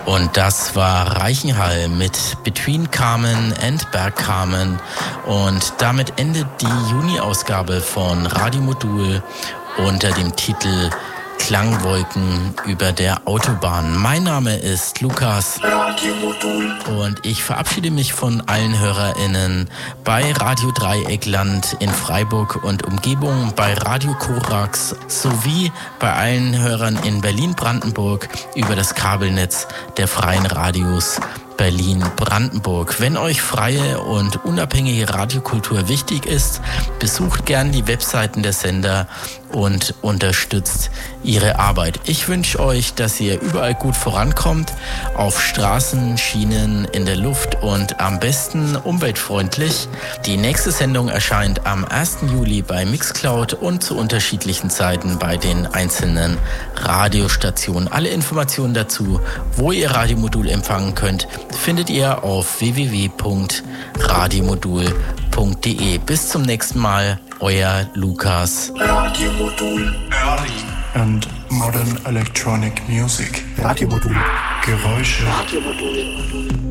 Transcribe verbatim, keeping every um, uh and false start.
Und das war Reichenhall mit Between Carmen and Berg Carmen. Und damit endet die Juni-Ausgabe von Radio Modul unter dem Titel Klangwolken über der Autobahn. Mein Name ist Lukas und ich verabschiede mich von allen HörerInnen bei Radio Dreieckland in Freiburg und Umgebung, bei Radio Korax sowie bei allen Hörern in Berlin-Brandenburg über das Kabelnetz der Freien Radios Berlin-Brandenburg. Wenn euch freie und unabhängige Radiokultur wichtig ist, besucht gern die Webseiten der Sender und unterstützt ihre Arbeit. Ich wünsche euch, dass ihr überall gut vorankommt, auf Straßen, Schienen, in der Luft und am besten umweltfreundlich. Die nächste Sendung erscheint am ersten Juli bei Mixcloud und zu unterschiedlichen Zeiten bei den einzelnen Radiostationen. Alle Informationen dazu, wo ihr Radiomodul empfangen könnt, findet ihr auf w w w punkt radiomodul punkt d e. Bis zum nächsten Mal, euer Lukas. Radiomodul. And modern electronic music. Radiomodul. Geräusche. Radiomodul.